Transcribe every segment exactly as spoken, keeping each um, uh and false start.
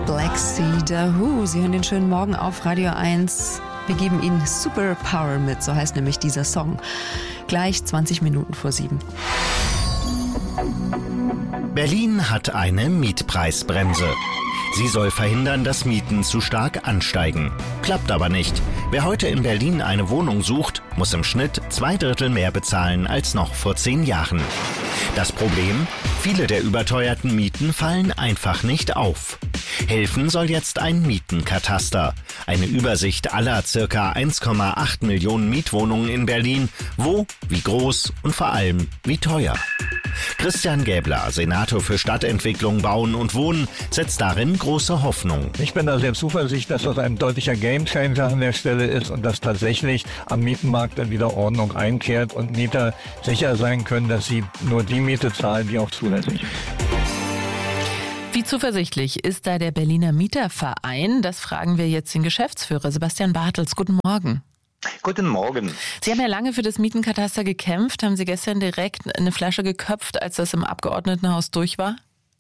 Black Sea, The Who. Sie hören den schönen Morgen auf Radio eins. Wir geben Ihnen Superpower mit, so heißt nämlich dieser Song. Gleich zwanzig Minuten vor sieben. Berlin hat eine Mietpreisbremse. Sie soll verhindern, dass Mieten zu stark ansteigen. Klappt aber nicht. Wer heute in Berlin eine Wohnung sucht, muss im Schnitt zwei Drittel mehr bezahlen als noch vor zehn Jahren. Das Problem? Viele der überteuerten Mieten fallen einfach nicht auf. Helfen soll jetzt ein Mietenkataster. Eine Übersicht aller ca. eins Komma acht Millionen Mietwohnungen in Berlin. Wo, wie groß und vor allem wie teuer. Christian Gäbler, Senator für Stadtentwicklung, Bauen und Wohnen, setzt darin große Hoffnung. Ich bin da sehr zuversichtlich, dass das ein deutlicher Gamechanger an der Stelle ist und dass tatsächlich am Mietenmarkt dann wieder Ordnung einkehrt und Mieter sicher sein können, dass sie nur die Miete zahlen, die auch zulässig ist. Wie zuversichtlich ist da der Berliner Mieterverein? Das fragen wir jetzt den Geschäftsführer Sebastian Bartels. Guten Morgen. Guten Morgen. Sie haben ja lange für das Mietenkataster gekämpft. Haben Sie gestern direkt eine Flasche geköpft, als das im Abgeordnetenhaus durch war?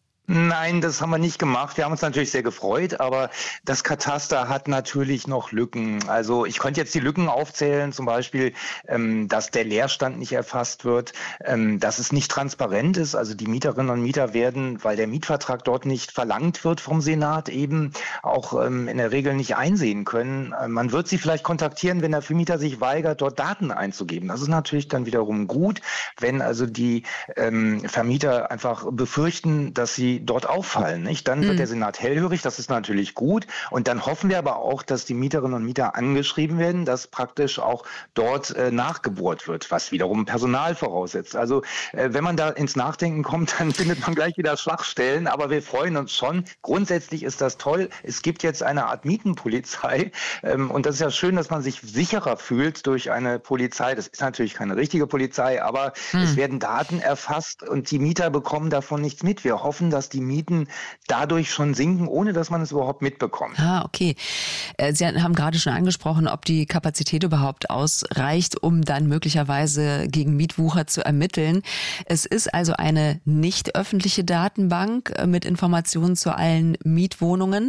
Nein, das haben wir nicht gemacht. Wir haben uns natürlich sehr gefreut, aber das Kataster hat natürlich noch Lücken. Also ich könnte jetzt die Lücken aufzählen, zum Beispiel, ähm, dass der Leerstand nicht erfasst wird, ähm, dass es nicht transparent ist. Also die Mieterinnen und Mieter werden, weil der Mietvertrag dort nicht verlangt wird vom Senat, eben auch ähm, in der Regel nicht einsehen können. Äh, man wird sie vielleicht kontaktieren, wenn der Vermieter sich weigert, dort Daten einzugeben. Das ist natürlich dann wiederum gut, wenn also die ähm, Vermieter einfach befürchten, dass sie dort auffallen, nicht? Dann wird mhm. der Senat hellhörig, das ist natürlich gut. Und dann hoffen wir aber auch, dass die Mieterinnen und Mieter angeschrieben werden, dass praktisch auch dort äh, nachgebohrt wird, was wiederum Personal voraussetzt. Also äh, wenn man da ins Nachdenken kommt, dann findet man gleich wieder Schwachstellen, aber wir freuen uns schon. Grundsätzlich ist das toll. Es gibt jetzt eine Art Mietenpolizei ähm, und das ist ja schön, dass man sich sicherer fühlt durch eine Polizei. Das ist natürlich keine richtige Polizei, aber mhm. es werden Daten erfasst und die Mieter bekommen davon nichts mit. Wir hoffen, dass die Mieten dadurch schon sinken, ohne dass man es überhaupt mitbekommt. Ah, okay. Sie haben gerade schon angesprochen, ob die Kapazität überhaupt ausreicht, um dann möglicherweise gegen Mietwucher zu ermitteln. Es ist also eine nicht öffentliche Datenbank mit Informationen zu allen Mietwohnungen.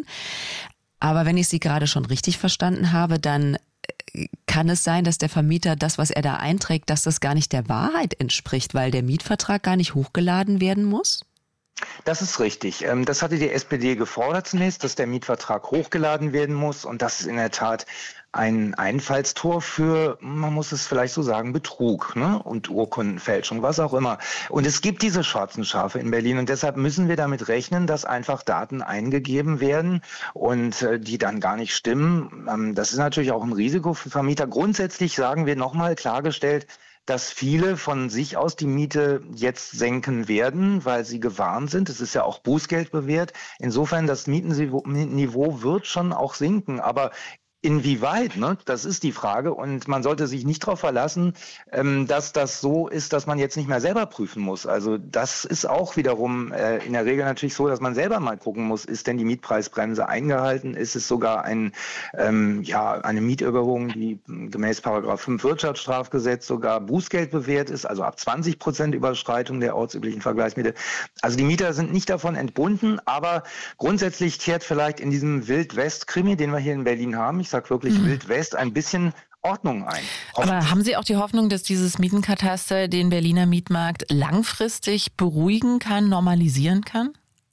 Aber wenn ich Sie gerade schon richtig verstanden habe, dann kann es sein, dass der Vermieter das, was er da einträgt, dass das gar nicht der Wahrheit entspricht, weil der Mietvertrag gar nicht hochgeladen werden muss? Das ist richtig. Das hatte die S P D gefordert zunächst, dass der Mietvertrag hochgeladen werden muss. Und das ist in der Tat ein Einfallstor für, man muss es vielleicht so sagen, Betrug, ne? Und Urkundenfälschung, was auch immer. Und es gibt diese schwarzen Schafe in Berlin und deshalb müssen wir damit rechnen, dass einfach Daten eingegeben werden und äh, die dann gar nicht stimmen. Ähm, das ist natürlich auch ein Risiko für Vermieter. Grundsätzlich sagen wir nochmal klargestellt, dass viele von sich aus die Miete jetzt senken werden, weil sie gewarnt sind. Es ist ja auch Bußgeld bewährt. Insofern, das Mietenniveau wird schon auch sinken. Aber inwieweit, ne? Das ist die Frage und man sollte sich nicht darauf verlassen, ähm, dass das so ist, dass man jetzt nicht mehr selber prüfen muss. Also das ist auch wiederum äh, in der Regel natürlich so, dass man selber mal gucken muss, ist denn die Mietpreisbremse eingehalten? Ist es sogar ein, ähm, ja, eine Mieterhöhung, die gemäß Paragraph fünf Wirtschaftsstrafgesetz sogar Bußgeld bewährt ist, also ab zwanzig Prozent Überschreitung der ortsüblichen Vergleichsmiete. Also die Mieter sind nicht davon entbunden, aber grundsätzlich kehrt vielleicht in diesem Wild-West-Krimi, den wir hier in Berlin haben, ich sag wirklich mhm. Wild West, ein bisschen Ordnung ein. Aber haben Sie auch die Hoffnung, dass dieses Mietenkataster den Berliner Mietmarkt langfristig beruhigen kann, normalisieren kann?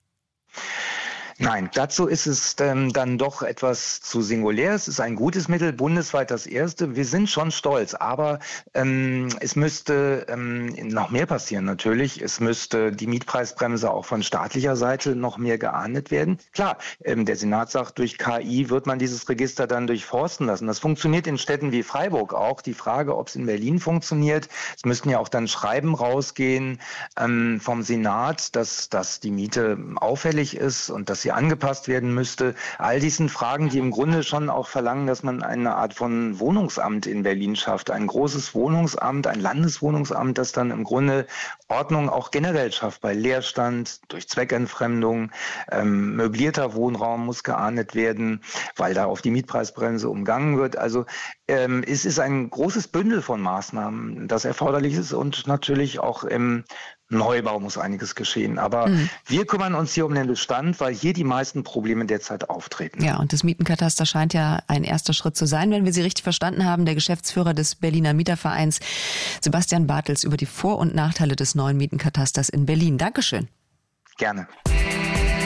Nein, dazu ist es ähm, dann doch etwas zu singulär. Es ist ein gutes Mittel, bundesweit das erste. Wir sind schon stolz, aber ähm, es müsste ähm, noch mehr passieren natürlich. Es müsste die Mietpreisbremse auch von staatlicher Seite noch mehr geahndet werden. Klar, ähm, der Senat sagt, durch K I wird man dieses Register dann durchforsten lassen. Das funktioniert in Städten wie Freiburg auch. Die Frage, ob es in Berlin funktioniert, es müssten ja auch dann Schreiben rausgehen ähm, vom Senat, dass, dass die Miete auffällig ist und dass sie angepasst werden müsste. All diesen Fragen, die im Grunde schon auch verlangen, dass man eine Art von Wohnungsamt in Berlin schafft. Ein großes Wohnungsamt, ein Landeswohnungsamt, das dann im Grunde Ordnung auch generell schafft bei Leerstand, durch Zweckentfremdung. Ähm, möblierter Wohnraum muss geahndet werden, weil da auf die Mietpreisbremse umgangen wird. Also ähm, es ist ein großes Bündel von Maßnahmen, das erforderlich ist und natürlich auch im Neubau muss einiges geschehen. Aber mhm. wir kümmern uns hier um den Bestand, weil hier die meisten Probleme derzeit auftreten. Ja, und das Mietenkataster scheint ja ein erster Schritt zu sein, wenn wir Sie richtig verstanden haben. Der Geschäftsführer des Berliner Mietervereins, Sebastian Bartels, über die Vor- und Nachteile des neuen Mietenkatasters in Berlin. Dankeschön. Gerne.